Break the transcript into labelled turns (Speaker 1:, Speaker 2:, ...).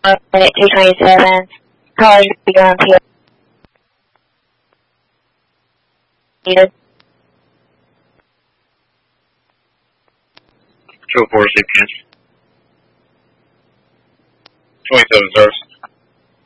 Speaker 1: minute 227. Call you be on PO. Needed.
Speaker 2: 204 CPS. 27 stars.